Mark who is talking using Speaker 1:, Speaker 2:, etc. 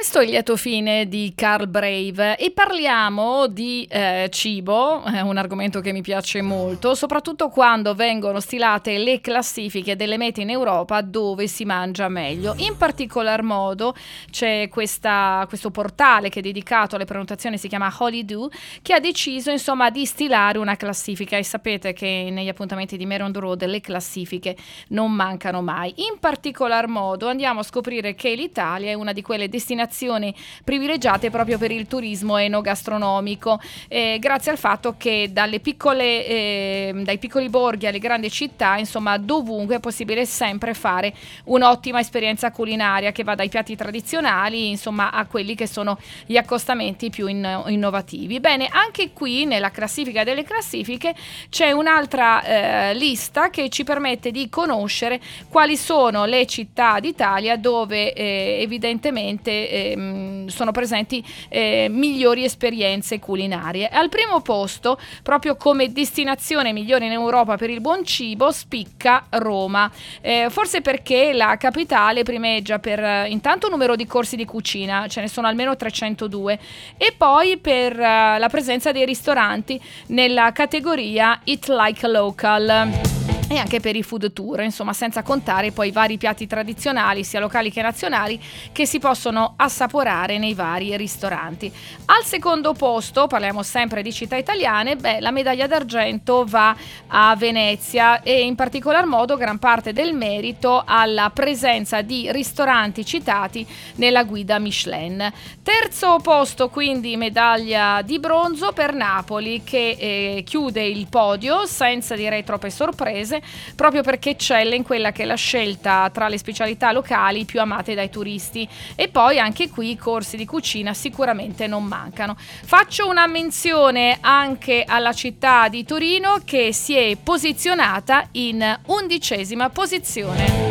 Speaker 1: Questo è il lieto fine di Carl Brave e parliamo di cibo, è un argomento che mi piace molto, soprattutto quando vengono stilate le classifiche delle mete in Europa dove si mangia meglio. In particolar modo c'è questo portale che è dedicato alle prenotazioni, si chiama Holidoo, che ha deciso insomma di stilare una classifica, e sapete che negli appuntamenti di Mare on the Road le classifiche non mancano mai. In particolar modo andiamo a scoprire che l'Italia è una di quelle destinazioni privilegiate proprio per il turismo enogastronomico, grazie al fatto che dai piccoli borghi alle grandi città, insomma dovunque è possibile sempre fare un'ottima esperienza culinaria che va dai piatti tradizionali insomma a quelli che sono gli accostamenti più innovativi. Bene, anche qui nella classifica delle classifiche c'è un'altra lista che ci permette di conoscere quali sono le città d'Italia dove evidentemente sono presenti migliori esperienze culinarie. Al primo posto, proprio come destinazione migliore in Europa per il buon cibo, spicca Roma, forse perché la capitale primeggia per intanto un numero di corsi di cucina, ce ne sono almeno 302, e poi per la presenza dei ristoranti nella categoria Eat Like Local e anche per i food tour, insomma, senza contare poi i vari piatti tradizionali sia locali che nazionali che si possono assaporare nei vari ristoranti. Al secondo posto, parliamo sempre di città italiane, la medaglia d'argento va a Venezia e in particolar modo gran parte del merito alla presenza di ristoranti citati nella guida Michelin. Terzo posto quindi medaglia di bronzo per Napoli che chiude il podio senza direi troppe sorprese, proprio perché eccelle in quella che è la scelta tra le specialità locali più amate dai turisti, e poi anche qui i corsi di cucina sicuramente non mancano. Faccio una menzione anche alla città di Torino che si è posizionata in 11ª posizione.